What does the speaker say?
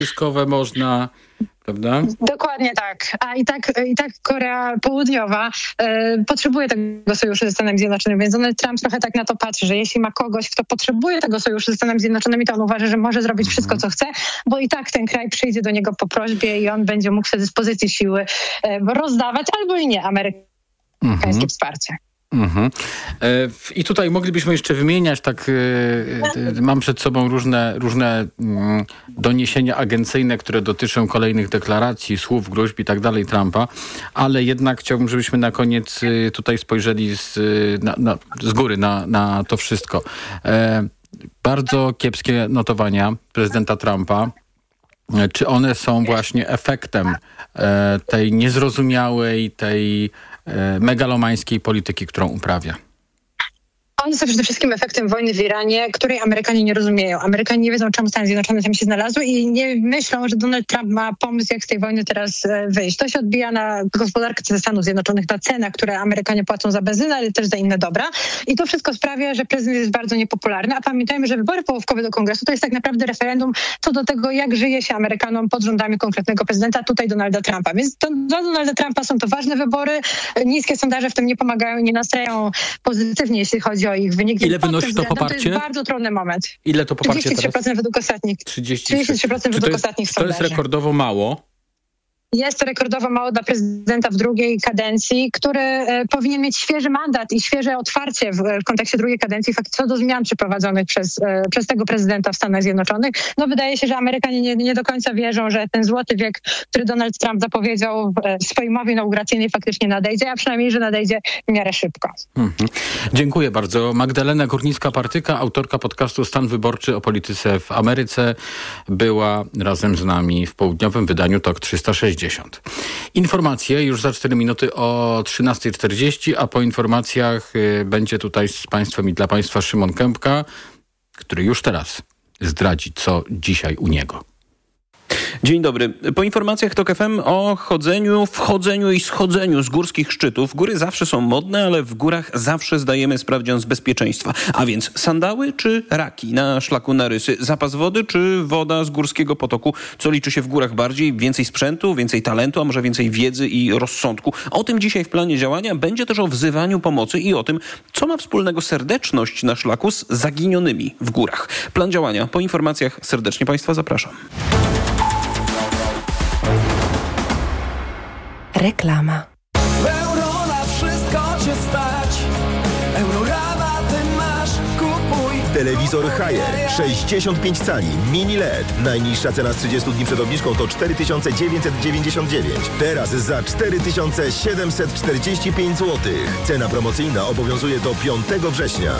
wojskowe można, prawda? Dokładnie tak. A i tak Korea Południowa potrzebuje tego sojuszu ze Stanami Zjednoczonymi, więc Donald Trump trochę tak na to patrzy, że jeśli ma kogoś, kto potrzebuje tego sojuszu ze Stanami Zjednoczonymi, to on uważa, że może zrobić wszystko, co chce, bo i tak ten kraj przyjdzie do niego po prośbie i on będzie mógł wtedy z pozycji siły rozdawać albo i nie amerykańskie wsparcie. I tutaj moglibyśmy jeszcze wymieniać, mam przed sobą różne doniesienia agencyjne, które dotyczą kolejnych deklaracji, słów, gruźb i tak dalej Trumpa, ale jednak chciałbym, żebyśmy na koniec tutaj spojrzeli z góry na to wszystko. Bardzo kiepskie notowania prezydenta Trumpa. Czy one są właśnie efektem tej niezrozumiałej, tej megalomańskiej polityki, którą uprawia? One są przede wszystkim efektem wojny w Iranie, której Amerykanie nie rozumieją. Amerykanie nie wiedzą, czemu Stany Zjednoczone tam się znalazły i nie myślą, że Donald Trump ma pomysł, jak z tej wojny teraz wyjść. To się odbija na gospodarce Stanów Zjednoczonych, na cenach, które Amerykanie płacą za benzynę, ale też za inne dobra. I to wszystko sprawia, że prezydent jest bardzo niepopularny. A pamiętajmy, że wybory połówkowe do Kongresu to jest tak naprawdę referendum co do tego, jak żyje się Amerykanom pod rządami konkretnego prezydenta, tutaj Donalda Trumpa. Więc dla Donalda Trumpa są to ważne wybory. Niskie sondaże w tym nie pomagają, nie nastrajają pozytywnie, jeśli chodzi o ich wyniki. Ile wynosi to poparcie? To jest bardzo trudny moment. Ile to poparcie 33% teraz? według ostatnich. 33% według ostatnich sondaży. To jest rekordowo mało? Jest to rekordowo mało dla prezydenta w drugiej kadencji, który powinien mieć świeży mandat i świeże otwarcie w kontekście drugiej kadencji co do zmian przeprowadzonych przez tego prezydenta w Stanach Zjednoczonych. No wydaje się, że Amerykanie nie do końca wierzą, że ten złoty wiek, który Donald Trump zapowiedział w swojej mowie inauguracyjnej, faktycznie nadejdzie, a przynajmniej, że nadejdzie w miarę szybko. Dziękuję bardzo. Magdalena Górnicka-Partyka, autorka podcastu Stan Wyborczy o polityce w Ameryce, była razem z nami w południowym wydaniu TOK 360. Informacje już za 4 minuty o 13:40, a po informacjach będzie tutaj z Państwem i dla Państwa Szymon Kępka, który już teraz zdradzi, co dzisiaj u niego. Dzień dobry. Po informacjach TOK FM o wchodzeniu i schodzeniu z górskich szczytów. Góry zawsze są modne, ale w górach zawsze zdajemy sprawdzian z bezpieczeństwa. A więc sandały czy raki na szlaku na Rysy? Zapas wody czy woda z górskiego potoku? Co liczy się w górach bardziej? Więcej sprzętu, więcej talentu, a może więcej wiedzy i rozsądku? O tym dzisiaj w planie działania. Będzie też o wzywaniu pomocy i o tym, co ma wspólnego serdeczność na szlaku z zaginionymi w górach. Plan działania po informacjach. Serdecznie Państwa zapraszam. Reklama. Euro na wszystko cię stać. Eurorabaty masz, kupuj. Telewizor Haier 65 cali, mini LED. Najniższa cena z 30 dni przed obniżką to 4999. Teraz za 4745 zł. Cena promocyjna obowiązuje do 5 września.